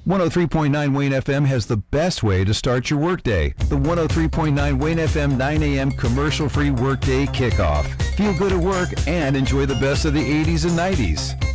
103.9 Wayne FM has the best way to start your workday. The 103.9 Wayne FM 9 a.m. commercial-free workday kickoff. Feel good at work and enjoy the best of the 80s and 90s.